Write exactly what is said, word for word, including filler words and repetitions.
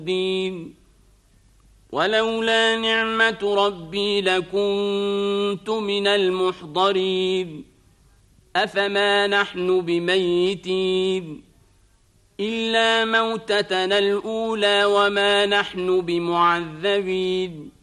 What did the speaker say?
الدين ولولا نعمة ربي لكنت من المحضرين أفما نحن بميتين إلا موتتنا الأولى وما نحن بمعذبين